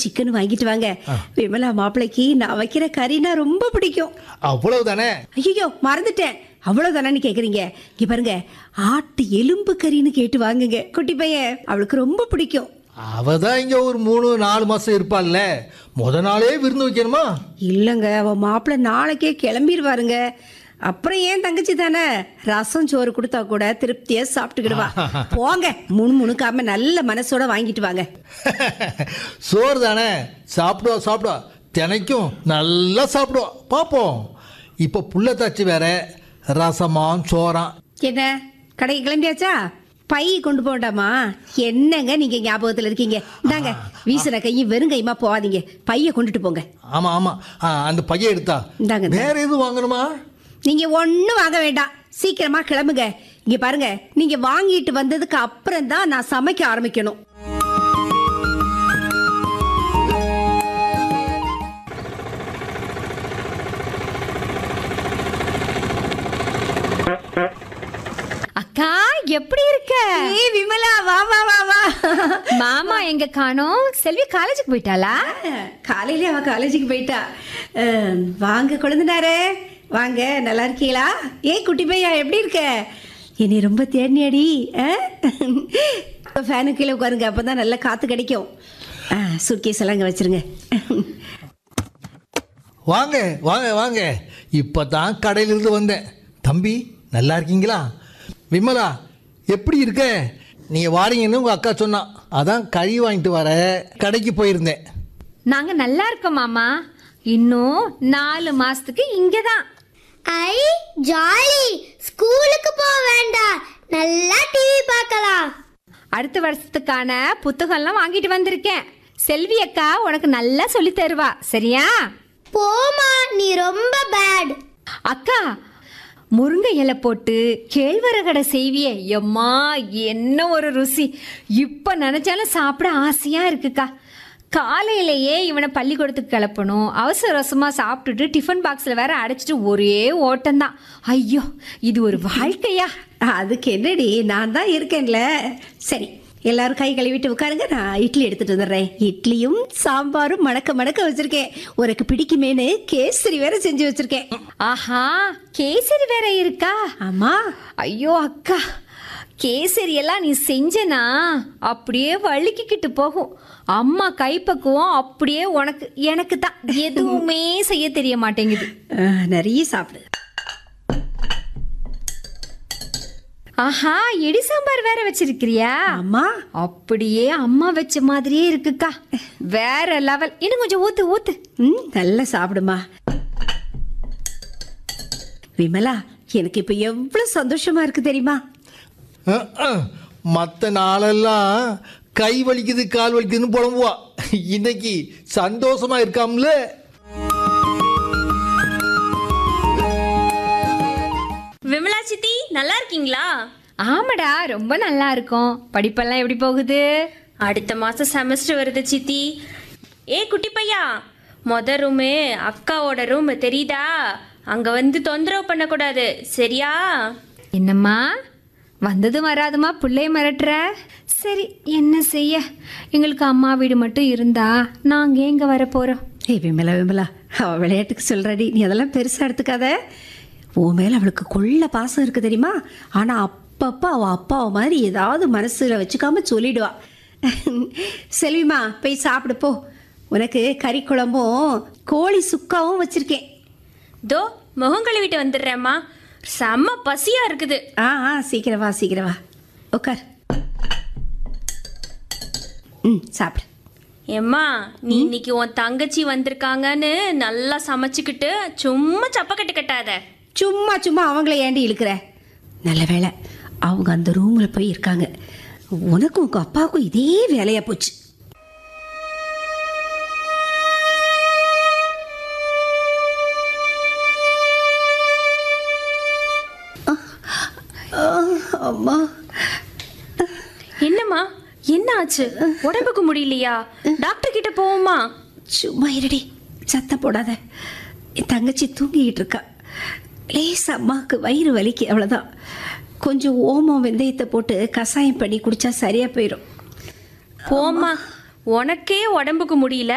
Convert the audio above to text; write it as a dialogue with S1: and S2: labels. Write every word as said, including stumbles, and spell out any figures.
S1: Chicken வாங்கிட்டு வாங்க. விமலா மாப்பிள்ளைக்கு நான் வைக்கிற கறினா ரொம்ப பிடிக்கும்.
S2: அவ்வளவுதானே?
S1: ஐயோ மறந்துட்டேன். அவ்வளவுதானு கேக்குறீங்க? இங்க பாருங்க, ஆட்டு எலும்பு கறின்னு கேட்டு வாங்குங்க. குட்டி பையன் அவளுக்கு ரொம்ப பிடிக்கும்.
S2: அவதான் இங்க ஒரு மூணு நாலு மாசம் இருப்பாள்ல, முத நாளே விருந்து வைக்கணுமா?
S1: இல்லங்க, அவ மாப்பிள்ளை நாளைக்கே கிளம்பிடுவாருங்க. அப்புறம் ஏன் தங்கச்சி தானே, ரசம் சோறு கொடுத்தா கூட திருப்தியா சாப்பிட்டுக்கிடுவா. போங்க, முணு முணுக்காம நல்ல மனசோட வாங்கிட்டு வாங்க.
S2: சோறு தானே, சாப்பிடுவா சாப்பிடுவா, தினைக்கும் நல்லா சாப்பிடுவா. பார்ப்போம். இப்போ புள்ளத்தாச்சி வேற, ரசமாம் சோறாம்.
S1: என்ன கடைக்கு கிளம்பியாச்சா? பை கொண்டு போண்டாமா? என்னங்க நீங்க ஞாபகத்தில் இருக்கீங்க? இந்தாங்க, வீசுற கையும் வெறும் கையுமா போகாதீங்க, பைய கொண்டுட்டு போங்க.
S2: ஆமா ஆமா, அந்த பைய எடுத்தா
S1: இந்தாங்க.
S2: வேற எதுவும் வாங்கணுமா?
S1: நீங்க ஒன்னும் வாங்க வேண்டாம், சீக்கிரமா கிளம்புங்க. இங்க பாருங்க, நீங்க வாங்கிட்டு வந்ததுக்கு அப்புறம் தான் நான் சமைக்க ஆரம்பிக்கணும்.
S3: அக்கா எப்படி இருக்க?
S1: ஏய் விமலா, வா வா வா வா.
S3: மாமா எங்க காணோம்? செல்வி காலேஜுக்கு போயிட்டாளா?
S1: காலையில அவ காலேஜுக்கு போயிட்டா. அஹ், வாங்க கொழுந்தனாரே, வாங்க. நல்லா இருக்கீங்களா? ஏய் குட்டி பையா, எப்படி இருக்க? என்னை ரொம்ப தேடினியாடி. ஃபேனு கீழே உட்காருங்க, அப்பதான் நல்லா காத்து கிடைக்கும். சூட்கேஸ் எல்லாம் இங்க வச்சிருங்க.
S2: வாங்க வாங்க வாங்க, இப்பதான் கடையிலிருந்து வந்தேன். தம்பி நல்லா இருக்கீங்களா? விமலா எப்படி இருக்க? நீங்கள் வாரீங்கன்னு உங்கள் அக்கா சொன்னா, அதான் கறி வாங்கிட்டு வர கடைக்கு போயிருந்தேன்.
S3: நாங்க நல்லா இருக்கோம் மாமா. இன்னும் நாலு மாசத்துக்கு இங்கதான்.
S4: ஐ ஜாலி, ஸ்கூலுக்கு போக வேண்டாம், நல்லா டிவி பார்க்கலாம்.
S3: அடுத்த வருஷத்துக்கான புத்தகம்லாம் வாங்கிட்டு வந்திருக்கேன். செல்வி அக்கா உனக்கு நல்லா சொல்லி தருவா, சரியா?
S4: போமா, நீ ரொம்ப பேட்.
S3: அக்கா, முருங்கை இலை போட்டு கேழ்வரகடை செய்வியே, எம்மா என்ன ஒரு ருசி! இப்ப நினைச்சாலும் சாப்பிட ஆசையா இருக்குக்கா. காலையிலேயே இவனை பள்ளிக்கூடத்துக்கு கிளப்பணும், அவசர அவசரமா சாப்பிட்டுட்டு டிஃபன் பாக்ஸ்ல வேற அடைச்சிட்டு ஒரே ஓட்டம்தான். ஐயோ, இது ஒரு வாழ்க்கையா?
S1: அதுக்கு என்னடி, நான் தான் இருக்கேன்ல. சரி, எல்லாரும் கை கழுவிட்டு உட்காருங்க, நான் இட்லி எடுத்துட்டு வந்துடுறேன். இட்லியும் சாம்பாரும் மணக்க மணக்க வச்சிருக்கேன். உனக்கு பிடிக்குமேனு கேசரி வேற செஞ்சு வச்சிருக்கேன்.
S3: ஆஹா, கேசரி வேற இருக்கா?
S1: ஆமா.
S3: ஐயோ அக்கா, கேசரி எல்லாம் நீ செஞ்சனா அப்படியே வழுக்கிக்கிட்டு போகும். அம்மா கைப்பக்குவம் அப்படியே உனக்கு. எனக்கு தான் எதுவுமே செய்ய தெரிய மாட்டேங்குது.
S1: அஹ், நிறைய சாப்பிடு.
S3: ஆஹா, இடி சாம்பார் வேற வச்சிருக்கிறியா?
S1: ஆமா.
S3: அப்படியே அம்மா வச்ச மாதிரியே இருக்குக்கா, வேற லெவல். இன்னும் கொஞ்சம் ஊத்து ஊத்து.
S1: ம், நல்லா சாப்பிடுமா. விமலா, எனக்கு இப்ப எவ்வளவு சந்தோஷமா இருக்கு தெரியுமா?
S2: மற்ற நாளெல்லாம் கை வலிக்குது கால் வலிக்குதுன்னு புலம்புவா, இன்னைக்கு சந்தோஷமா இருக்காம்ல.
S5: விமலா சித்தி, நல்லா இருக்கீங்களா?
S3: ஆமாடா, ரொம்ப நல்லா இருக்கும். படிப்பெல்லாம் எப்படி போகுது?
S5: அடுத்த மாசம் செமஸ்டர் வருது சித்தி. ஏ குட்டி பையா, மொத ரூமு அக்காவோட ரூம் தெரியுதா? அங்க வந்து தொந்தரவு பண்ணக்கூடாது, சரியா?
S3: என்னம்மா வந்ததும் வராதுமா பிள்ளைய மிரட்டுற? சரி, என்ன செய்ய, எங்களுக்கு அம்மா வீடு மட்டும் இருந்தா நாங்க எங்க வர போறோம்?
S1: ஏய் விமலா விமலா, அவ விளையாட்டுக்கு சொல்றாடி, நீ அதெல்லாம் பெருசா எடுத்துக்காத. உன் மேல அவளுக்கு கொள்ள பாசம் இருக்கு தெரியுமா? ஆனா அப்பப்ப அவ அப்பாவை மாதிரி ஏதாவது மனசுல வச்சுக்காம சொல்லிடுவா. செல்விமா, போய் சாப்பிடு போ. உனக்கு கறி குழம்பும் கோழி சுக்காவும் வச்சிருக்கேன்.
S5: தோ முகம் கழுவிட்டு வந்துடுறேம்மா, செம்ம பசியா இருக்குது.
S1: ஆ ஆ சீக்கிரம் வா, சீக்கிரம் வா, உட்கார். ம், சாப்பிடு.
S5: ஏம்மா, நீ இன்னைக்கு உன் தங்கச்சி வந்திருக்காங்கன்னு நல்லா சமைச்சுக்கிட்டு சும்மா சப்பக்கட்டு கட்டாத.
S1: சும்மா சும்மா அவங்கள ஏண்டி இழுக்கிற? நல்ல வேலை அவங்க அந்த ரூம்ல போய் இருக்காங்க. உனக்கும் உங்க அப்பாவுக்கும் இதே வேலையா போச்சு. அம்மா,
S5: என்னம்மா, என்ன ஆச்சு? உடம்புக்கு முடியலையா? டாக்டர் கிட்ட போவோமா?
S1: சும்மா இருடி, சத்தம் போடாத. என் தங்கச்சி தூங்கிக்கிட்டு இருக்கா. லேசா அம்மாவுக்கு வயிறு வலிக்கு, அவ்வளோதான். கொஞ்சம் ஓமம் வெந்தயத்தை போட்டு கஷாயம் பண்ணி குடிச்சா சரியா போயிடும்.
S5: போம்மா, உனக்கே உடம்புக்கு முடியல,